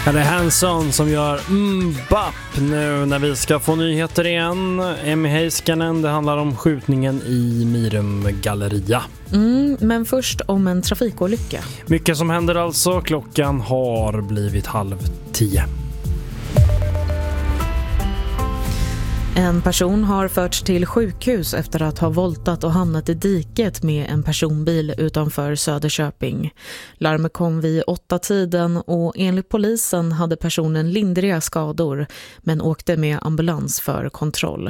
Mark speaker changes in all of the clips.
Speaker 1: Ja, det är Hanson som gör Bap nu när vi ska få nyheter igen. Emmy Heiskanen, det handlar om skjutningen i Mirum Galleria.
Speaker 2: Men först om en trafikolycka.
Speaker 1: Mycket som händer alltså. Klockan har blivit 9:30.
Speaker 2: En person har förts till sjukhus efter att ha voltat och hamnat i diket med en personbil utanför Söderköping. Larmet kom vid 8-tiden och enligt polisen hade personen lindriga skador men åkte med ambulans för kontroll.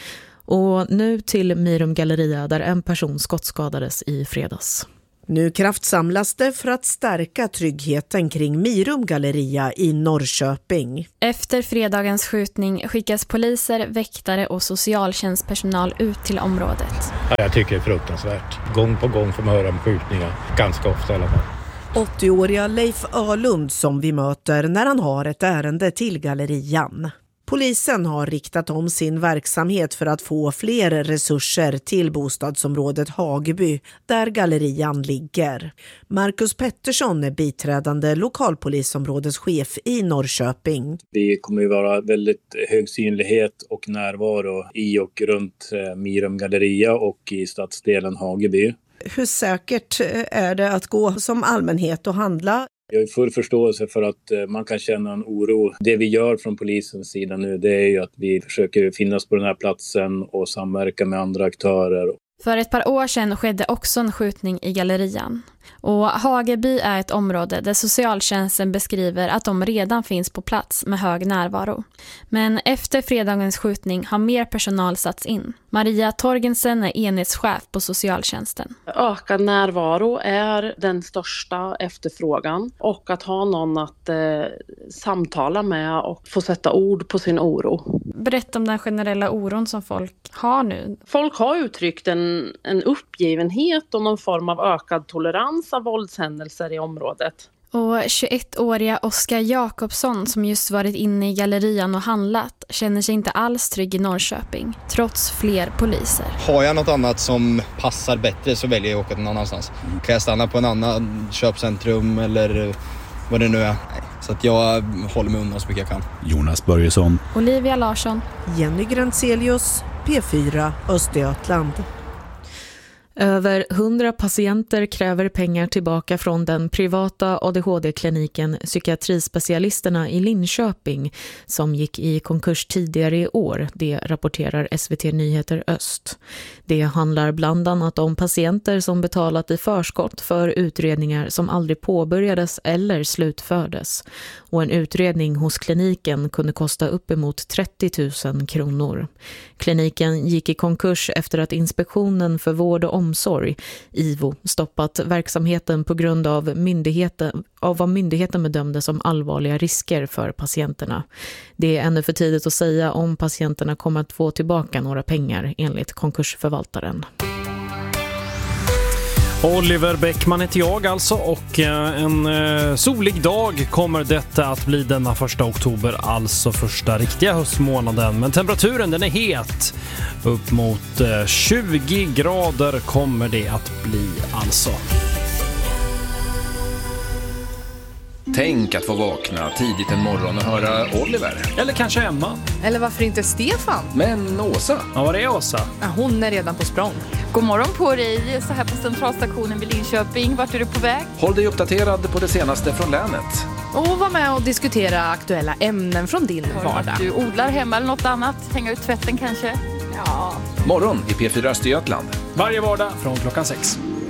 Speaker 2: Och nu till Mirum Galleria där en person skottskadades i fredags.
Speaker 3: Nu kraftsamlas det för att stärka tryggheten kring Mirum Galleria i Norrköping.
Speaker 4: Efter fredagens skjutning skickas poliser, väktare och socialtjänstpersonal ut till området.
Speaker 5: Ja, jag tycker det är fruktansvärt. Gång på gång får man höra om skjutningar, ganska ofta i alla fall.
Speaker 3: 80-åriga Leif Ölund som vi möter när han har ett ärende till gallerian. Polisen har riktat om sin verksamhet för att få fler resurser till bostadsområdet Hageby där gallerian ligger. Marcus Pettersson är biträdande lokalpolisområdeschef i Norrköping.
Speaker 6: Det kommer ju vara väldigt hög synlighet och närvaro i och runt Mirum Galleria och i stadsdelen Hageby.
Speaker 3: Hur säkert är det att gå som allmänhet och handla?
Speaker 6: Jag har full förståelse för att man kan känna en oro. Det vi gör från polisens sida nu, det är ju att vi försöker finnas på den här platsen och samverka med andra aktörer.
Speaker 4: För ett par år sedan skedde också en skjutning i gallerian. Och Hageby är ett område där socialtjänsten beskriver att de redan finns på plats med hög närvaro. Men efter fredagens skjutning har mer personal satts in. Maria Torgensen är enhetschef på socialtjänsten.
Speaker 7: Ökad närvaro är den största efterfrågan och att ha någon att samtala med och få sätta ord på sin oro.
Speaker 4: Berätta om den generella oron som folk har nu.
Speaker 7: Folk har uttryckt en uppgivenhet och någon form av ökad tolerans av våldshändelser i området.
Speaker 4: Och 21-åriga Oskar Jakobsson som just varit inne i gallerian och handlat känner sig inte alls trygg i Norrköping, trots fler poliser.
Speaker 8: Har jag något annat som passar bättre så väljer jag att åka någon annanstans. Kan jag stanna på en annan köpcentrum eller vad det nu är? Så att jag håller mig undan så mycket jag kan.
Speaker 9: Jonas Börjesson.
Speaker 4: Olivia Larsson.
Speaker 3: Jenny Grantzelius, P4 Östergötland.
Speaker 2: Över 100 patienter kräver pengar tillbaka från den privata ADHD-kliniken Psykiatrispecialisterna i Linköping som gick i konkurs tidigare i år, det rapporterar SVT Nyheter Öst. Det handlar bland annat om patienter som betalat i förskott för utredningar som aldrig påbörjades eller slutfördes. Och en utredning hos kliniken kunde kosta uppemot 30 000 kronor. Kliniken gick i konkurs efter att Inspektionen för vård och omsorg, IVO, stoppat verksamheten på grund av vad myndigheten bedömde som allvarliga risker för patienterna. Det är ännu för tidigt att säga om patienterna kommer att få tillbaka några pengar enligt konkursförvaltaren.
Speaker 1: Oliver Bäckman heter jag alltså och en solig dag kommer detta att bli denna 1 oktober, alltså första riktiga höstmånaden. Men temperaturen den är het, upp mot 20 grader kommer det att bli alltså.
Speaker 10: Tänk att få vakna tidigt en morgon och höra Oliver.
Speaker 1: Eller kanske Emma.
Speaker 11: Eller varför inte Stefan?
Speaker 10: Men Åsa?
Speaker 1: Ja, vad är Åsa?
Speaker 11: Ja, hon är redan på språng.
Speaker 12: God morgon på dig, så här på centralstationen vid Linköping. Vart är du på väg?
Speaker 10: Håll dig uppdaterad på det senaste från länet.
Speaker 11: Och var med och diskutera aktuella ämnen från din vardag.
Speaker 12: Du odlar hemma eller något annat? Hänga ut tvätten kanske? Ja.
Speaker 10: Morgon i P4 Östergötland.
Speaker 1: Varje vardag från klockan 6.